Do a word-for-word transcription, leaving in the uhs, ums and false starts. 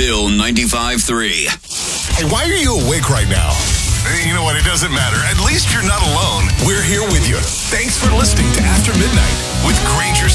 Bill ninety-five three. Hey, why are you awake right now? You know what? It doesn't matter. At least you're not alone. We're here with you. Thanks for listening to After Midnight with Granger